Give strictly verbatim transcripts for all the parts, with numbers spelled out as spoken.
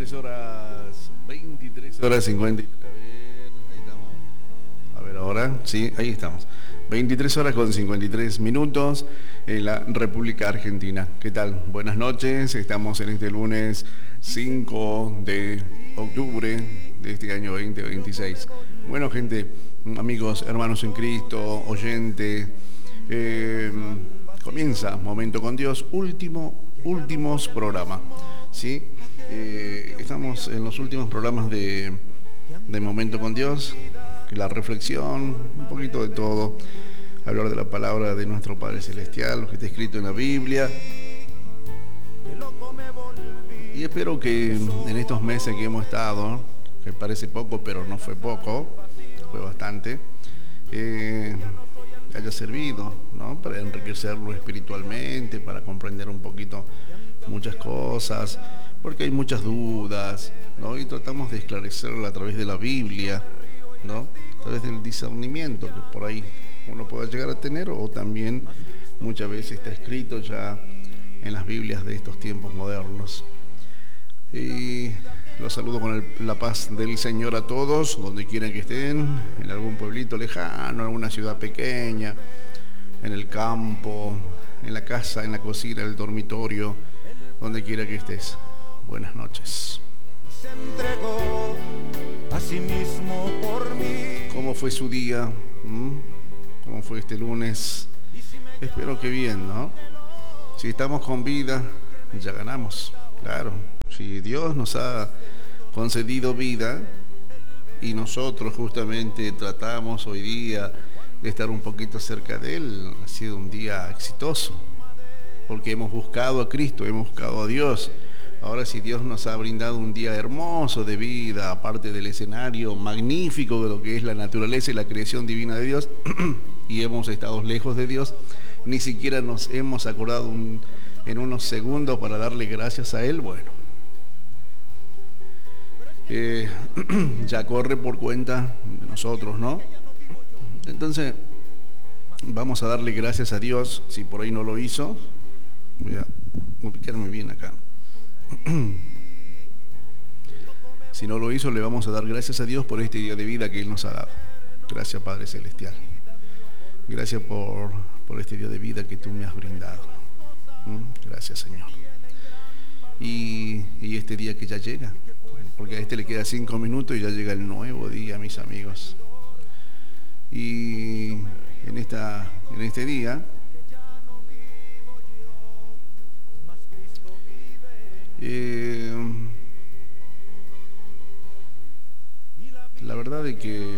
veintitrés horas, veintitrés horas cincuenta y tres. A ver, ahí estamos. A ver ahora, sí, ahí estamos. veintitrés horas con cincuenta y tres minutos en la República Argentina. ¿Qué tal? Buenas noches, estamos en este lunes cinco de octubre de este año veinte veintiséis. Bueno, gente, amigos, hermanos en Cristo, oyente, eh, comienza Momento con Dios, último, últimos programas, ¿sí? Eh, estamos en los últimos programas de, de Momento con Dios, la reflexión, un poquito de todo, hablar de la palabra de nuestro Padre Celestial, lo que está escrito en la Biblia. Y espero que en estos meses que hemos estado, que parece poco, pero no fue poco, fue bastante, eh, haya servido, ¿no? Para enriquecerlo espiritualmente, para comprender un poquito muchas cosas, porque hay muchas dudas, ¿no? Y tratamos de esclarecerla a través de la Biblia, ¿no? A través del discernimiento que por ahí uno pueda llegar a tener, o también muchas veces está escrito ya en las Biblias de estos tiempos modernos. Y los saludo con el, la paz del Señor a todos, donde quieran que estén, en algún pueblito lejano, en alguna ciudad pequeña, en el campo, en la casa, en la cocina, en el dormitorio, donde quiera que estés. Buenas noches. Se entregó a sí mismo por mí. ¿Cómo fue su día? ¿Mm? ¿Cómo fue este lunes? Espero que bien, ¿no? Si estamos con vida, ya ganamos, claro. Si Dios nos ha concedido vida y nosotros justamente tratamos hoy día de estar un poquito cerca de Él, ha sido un día exitoso, porque hemos buscado a Cristo, hemos buscado a Dios. Ahora, si Dios nos ha brindado un día hermoso de vida, aparte del escenario magnífico de lo que es la naturaleza y la creación divina de Dios, y hemos estado lejos de Dios, ni siquiera nos hemos acordado un, en unos segundos para darle gracias a Él, bueno, eh, ya corre por cuenta de nosotros, ¿no? Entonces, vamos a darle gracias a Dios. Si por ahí no lo hizo, voy a ubicarme bien acá. Si no lo hizo, le vamos a dar gracias a Dios por este día de vida que Él nos ha dado. Gracias, Padre Celestial. Gracias por, por este día de vida que tú me has brindado. ¿Mm? Gracias, Señor. Y, y este día que ya llega, porque a este le queda cinco minutos y ya llega el nuevo día, mis amigos. Y en, esta, en este día, eh, la verdad es que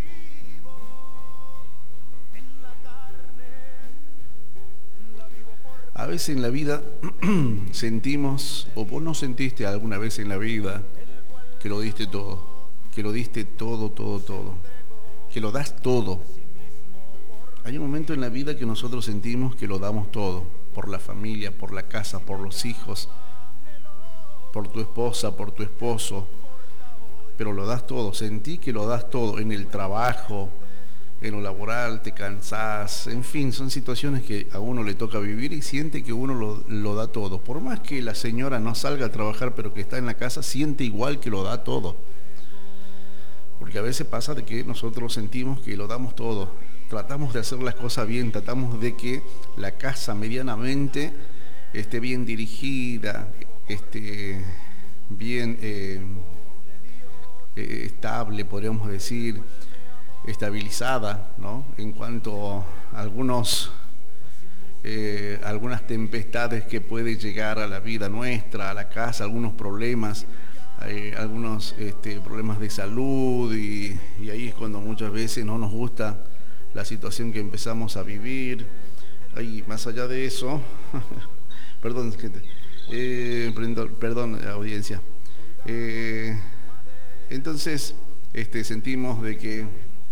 a veces en la vida sentimos, o vos no sentiste alguna vez en la vida que lo diste todo, que lo diste todo, todo, todo, que lo das todo. Hay un momento en la vida que nosotros sentimos que lo damos todo, por la familia, por la casa, por los hijos, por tu esposa, por tu esposo, pero lo das todo. Sentí que lo das todo en el trabajo, en lo laboral, te cansás, en fin, son situaciones que a uno le toca vivir y siente que uno lo, lo da todo. Por más que la señora no salga a trabajar, pero que está en la casa, siente igual que lo da todo. Porque a veces pasa de que nosotros sentimos que lo damos todo. Tratamos de hacer las cosas bien, tratamos de que la casa medianamente esté bien dirigida, esté bien eh, eh, estable, podríamos decir, estabilizada, ¿no? En cuanto a algunos, eh, algunas tempestades que puede llegar a la vida nuestra, a la casa, algunos problemas, hay algunos este, problemas de salud y, y ahí es cuando muchas veces no nos gusta la situación que empezamos a vivir. Ahí, más allá de eso, perdón, gente, eh, perdón, perdón, audiencia. Eh, entonces, este, sentimos de que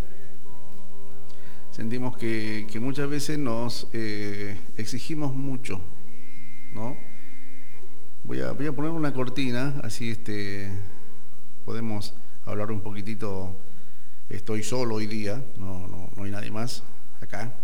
sentimos que, que muchas veces nos eh, exigimos mucho, ¿no? Voy a, voy a poner una cortina, así este, podemos hablar un poquitito. Estoy solo hoy día, no, no, no hay nadie más acá.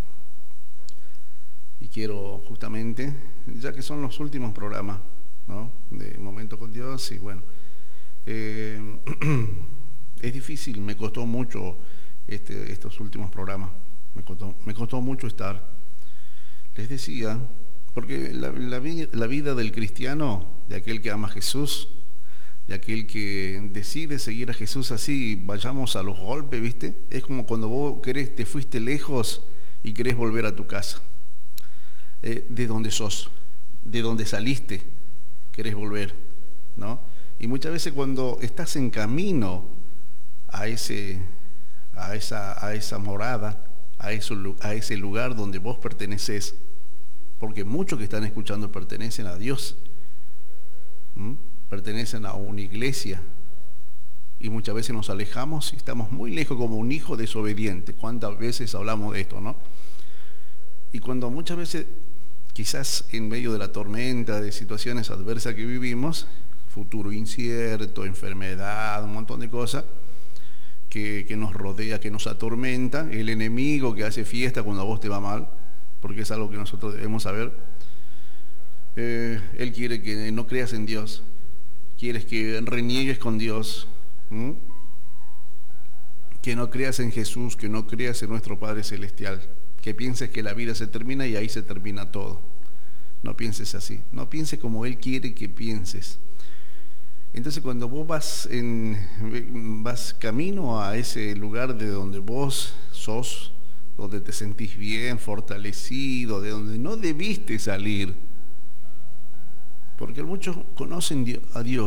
Y quiero justamente, ya que son los últimos programas, ¿no? De Momento con Dios, y bueno, Eh, es difícil, me costó mucho este, estos últimos programas, me costó, me costó mucho estar. Les decía, porque la, la, la vida del cristiano, de aquel que ama a Jesús, de aquel que decide seguir a Jesús así, vayamos a los golpes, ¿viste? Es como cuando vos querés, te fuiste lejos y querés volver a tu casa, eh, de donde sos, de donde saliste, querés volver, ¿no? Y muchas veces cuando estás en camino a ese, a esa, a esa morada, a, eso, a ese lugar donde vos perteneces, porque muchos que están escuchando pertenecen a Dios, ¿m? pertenecen a una iglesia, y muchas veces nos alejamos y estamos muy lejos como un hijo desobediente. ¿Cuántas veces hablamos de esto, no? Y cuando muchas veces, quizás en medio de la tormenta, de situaciones adversas que vivimos, futuro incierto, enfermedad, un montón de cosas que, que nos rodea, que nos atormenta, el enemigo que hace fiesta cuando a vos te va mal, porque es algo que nosotros debemos saber. Eh, él quiere que no creas en Dios, quiere que reniegues con Dios, ¿Mm? que no creas en Jesús, que no creas en nuestro Padre Celestial, que pienses que la vida se termina y ahí se termina todo. No pienses así, no pienses como Él quiere que pienses. Entonces cuando vos vas, en, vas camino a ese lugar de donde vos sos, donde te sentís bien, fortalecido, de donde no debiste salir, porque muchos conocen a Dios,